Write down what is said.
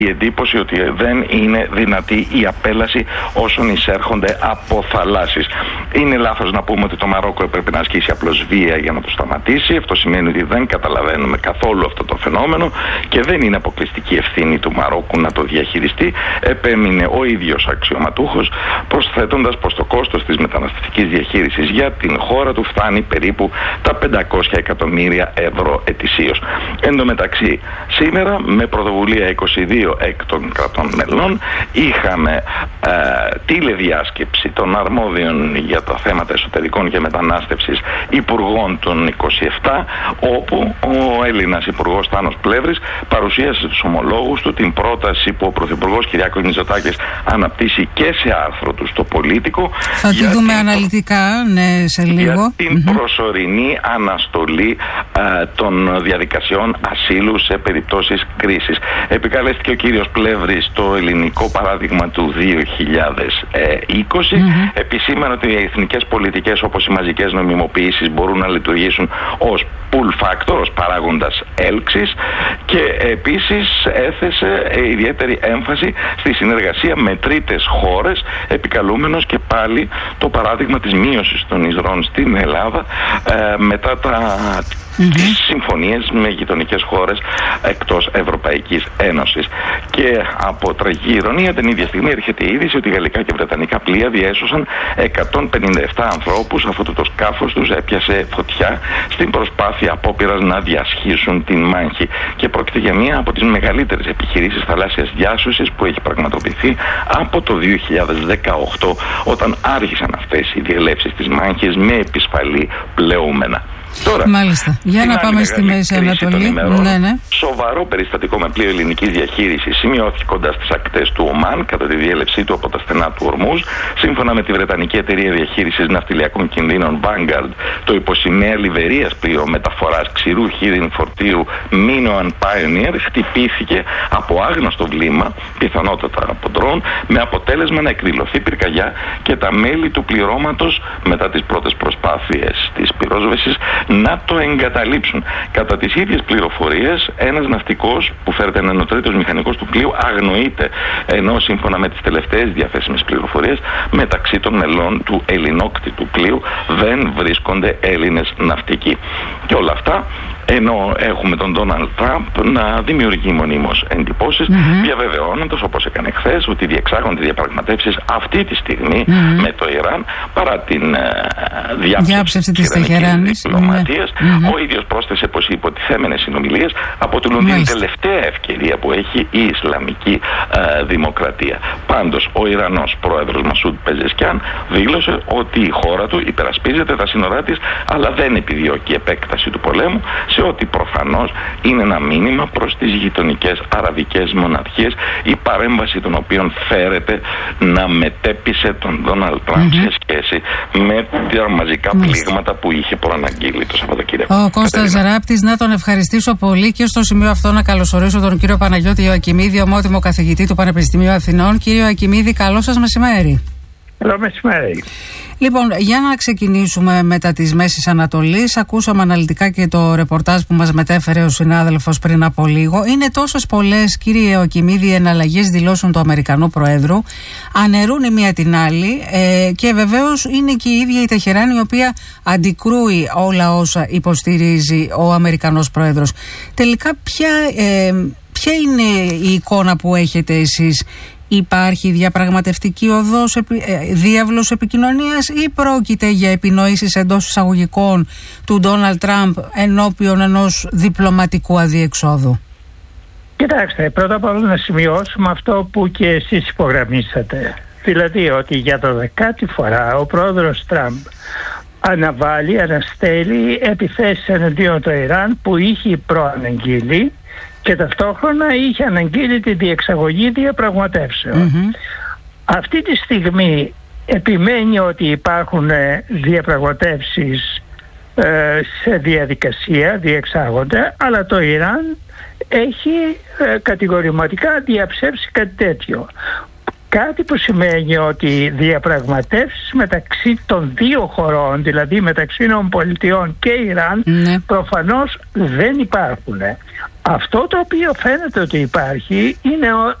η εντύπωση ότι δεν είναι δυνατή η απέλαση όσων εισέρχονται από θαλάσσης. Είναι λάθος να πούμε ότι το Μαρόκο έπρεπε να ασκήσει απλώς βία για να το σταματήσει. Αυτό σημαίνει ότι δεν καταλαβαίνουμε καθόλου αυτό το φαινόμενο και δεν είναι αποκλειστική ευθύνη του Μαρόκου να το διαχειριστεί. Επέμεινε ο ίδιος αξιωματούχος, προσθέτοντας πως το κόστος της μεταναστευτικής διαχείρισης για την χώρα του φτάνει περίπου τα 500 εκατομμύρια ευρώ ετησίως. Εν τω μεταξύ, σήμερα με πρωτοβουλία 22 εκ των κρατών μελών είχαμε τηλεδιάσκεψη των αρμόδιων για τα θέματα εσωτερικών και μετανάστευσης υπουργών των 27, όπου ο Έλληνας υπουργός Θάνος Πλεύρης παρουσίασε στους ομολόγους του την πρόταση που ο Πρωθυπουργός Κυριάκος Μητσοτάκης αναπτύσσει και σε άρθρο του στο Πολίτικο. Θα τη δούμε αναλυτικά, ναι, σε λίγο. Για την προσωρινή αναστολή των διαδικασιών ασύλου σε περιπτώσεις κρίσης. Επικαλέστηκε ο κύριος Πλεύρης το ελληνικό παράδειγμα του 2020. Επισήμανε ότι οι εθνικές πολιτικές όπως οι μαζικές νομιμοποιήσεις μπορούν να λειτουργήσουν ως pull factor, ως παράγοντας έλξης, και επίσης έθεσε ιδιαίτερη έμφαση στη συνεργασία με τρίτες χώρες, επικαλούμενος και πάλι το παράδειγμα της μείωσης των εισρών στην Ελλάδα μετά τις συμφωνίες με γειτονικές χώρες εκτός Ευρωπαϊκής Ένωσης. Και από τραγική ηρωνία, την ίδια στιγμή έρχεται η είδηση ότι γαλλικά και βρετανικά πλοία διέσωσαν 157 ανθρώπους αφού το σκάφος τους έπιασε φωτιά στην προσπάθεια απόπειρας να διασχίσουν την μάχη. Και πρόκειται για μία από τις μεγαλύτερες επιχειρήσεις θαλάσσιας διάσωσης που έχει πραγματοποιηθεί από το 2018, όταν άρχισαν αυτές οι διελεύσεις της μάχης με επισφαλή πλεούμενα. Τώρα, μάλιστα. Για να πάμε στη Μέση Ανατολή. Ναι. Σοβαρό περιστατικό με πλοίο ελληνικής διαχείρισης σημειώθηκε κοντά στις ακτές του Ομάν κατά τη διέλευσή του από τα στενά του Ορμούζ. Σύμφωνα με τη Βρετανική Εταιρεία Διαχείρισης Ναυτιλιακών Κινδύνων Vanguard, το υποσημαία Λιβερίας πλοίο μεταφοράς ξηρού χείριν φορτίου Minoan Pioneer χτυπήθηκε από άγνωστο βλήμα, πιθανότατα από ντρόν, με αποτέλεσμα να εκδηλωθεί πυρκαγιά και τα μέλη του πληρώματος, μετά τις πρώτες προσπάθειες της πυρόσβεσης, να το εγκαταλείψουν. Κατά τις ίδιες πληροφορίες, ένας ναυτικός που φέρεται έναν τρίτος μηχανικός του πλοίου αγνοείται, ενώ σύμφωνα με τις τελευταίες διαθέσιμες πληροφορίες, μεταξύ των μελών του ελληνόκτητου πλοίου δεν βρίσκονται Έλληνες ναυτικοί. Και όλα αυτά ενώ έχουμε τον Ντόναλντ Τραμπ να δημιουργεί μονίμως εντυπώσεις, διαβεβαιώνοντας, όπως έκανε χθες, ότι διεξάγονται διαπραγματεύσεις αυτή τη στιγμή με το Ιράν, παρά την διάψευση της Τεχεράνης διπλωματίας. Ο ίδιος πρόσθεσε πως οι υποτιθέμενες συνομιλίες αποτελούν την τελευταία ευκαιρία που έχει η Ισλαμική Δημοκρατία. Πάντως, ο Ιρανός πρόεδρος Μασούντ Πεζεσκιάν δήλωσε ότι η χώρα του υπερασπίζεται τα σύνορά της, αλλά δεν επιδιώκει επέκταση του πολέμου, σε ό,τι προφανώς είναι ένα μήνυμα προς τις γειτονικές αραβικές μοναρχίες, η παρέμβαση των οποίων φέρεται να μετέπεισε τον Ντόναλντ Τραμπ σε σχέση με τα μαζικά πλήγματα που είχε προαναγγείλει το Σαββατοκύριακο. Ο Κώστας Ράπτης, να τον ευχαριστήσω πολύ και στο σημείο αυτό να καλωσορίσω τον κύριο Παναγιώτη Ιωακιμίδη, ομότιμο καθηγητή του Πανεπιστημίου Αθηνών. Κύριο Ιωακιμίδη, καλό σας μεσημέρι. Καλό μεσημέρι. Λοιπόν, για να ξεκινήσουμε μετά της Μέσης Ανατολής, ακούσαμε αναλυτικά και το ρεπορτάζ που μας μετέφερε ο συνάδελφος πριν από λίγο. Είναι τόσες πολλές, κύριε Ιωακιμίδη, οι εναλλαγές δηλώσεων του Αμερικανού Προέδρου, αναιρούν η μία την άλλη και βεβαίως είναι και η ίδια η Τεχεράνη, η οποία αντικρούει όλα όσα υποστηρίζει ο Αμερικανός Πρόεδρος. Τελικά, ποια είναι η εικόνα που έχετε εσείς? Υπάρχει διαπραγματευτική οδός, διάβλος επικοινωνίας, ή πρόκειται για επινοήσεις εντός εισαγωγικών του Ντόναλντ Τραμπ ενώπιον ενός διπλωματικού αδιεξόδου? Κοιτάξτε, πρώτα απ' όλα να σημειώσουμε αυτό που και εσείς υπογραμμίσατε. Δηλαδή ότι για το 10η φορά ο πρόεδρος Τραμπ αναστέλει επιθέσεις εναντίον το Ιράν που είχε προαναγγείλει και ταυτόχρονα είχε αναγγείλει τη διεξαγωγή διαπραγματεύσεων. Αυτή τη στιγμή επιμένει ότι υπάρχουν διαπραγματεύσεις σε διαδικασία, διεξάγονται, αλλά το Ιράν έχει κατηγορηματικά διαψεύσει κάτι τέτοιο. Κάτι που σημαίνει ότι διαπραγματεύσεις μεταξύ των δύο χωρών, δηλαδή μεταξύ ΗΠΑ και Ιράν, προφανώς δεν υπάρχουν. Αυτό το οποίο φαίνεται ότι υπάρχει είναι